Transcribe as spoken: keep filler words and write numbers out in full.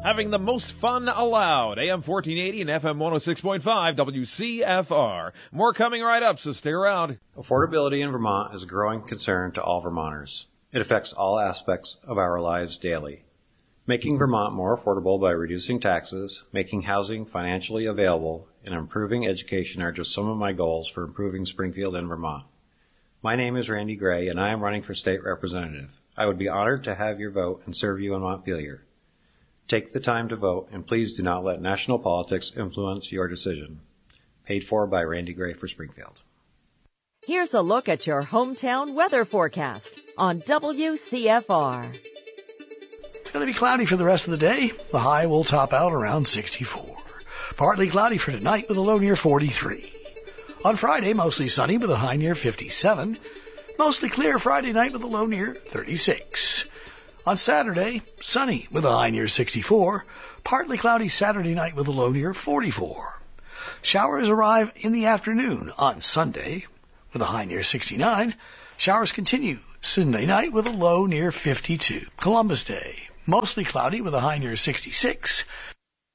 having the most fun allowed. A M fourteen eighty and F M one oh six point five W C F R. More coming right up, so stay around. Affordability in Vermont is a growing concern to all Vermonters. It affects all aspects of our lives daily. Making Vermont more affordable by reducing taxes, making housing financially available, and improving education are just some of my goals for improving Springfield and Vermont. My name is Randy Gray, and I am running for state representative. I would be honored to have your vote and serve you in Montpelier. Take the time to vote, and please do not let national politics influence your decision. Paid for by Randy Gray for Springfield. Here's a look at your hometown weather forecast on W C F R. It's going to be cloudy for the rest of the day. The high will top out around sixty-four. Partly cloudy for tonight with a low near forty-three. On Friday, mostly sunny with a high near fifty-seven. Mostly clear Friday night with a low near thirty-six. On Saturday, sunny with a high near sixty-four. Partly cloudy Saturday night with a low near forty-four. Showers arrive in the afternoon on Sunday with a high near sixty-nine. Showers continue Sunday night with a low near fifty-two. Columbus Day, mostly cloudy with a high near sixty-six.